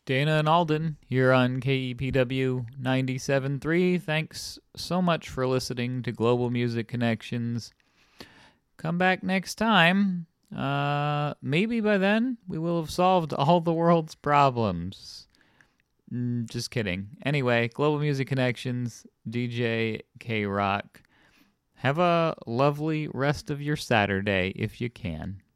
Dana and Alden here on KEPW 97.3. Thanks so much for listening to Global Music Connections. Come back next time. Maybe by then we will have solved all the world's problems. Just kidding. Anyway, Global Music Connections, DJ K-Rock. Have a lovely rest of your Saturday if you can.